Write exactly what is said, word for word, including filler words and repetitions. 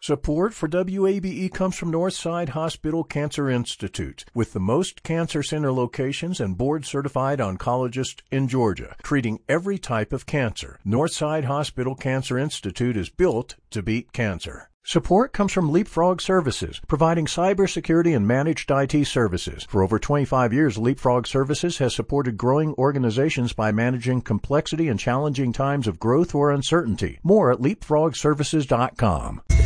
Support for W A B E comes from Northside Hospital Cancer Institute, with the most cancer center locations and board-certified oncologists in Georgia, treating every type of cancer. Northside Hospital Cancer Institute is built to beat cancer. Support comes from Leapfrog Services, providing cybersecurity and managed I T services. For over twenty-five years, Leapfrog Services has supported growing organizations by managing complexity and challenging times of growth or uncertainty. More at leapfrog services dot com.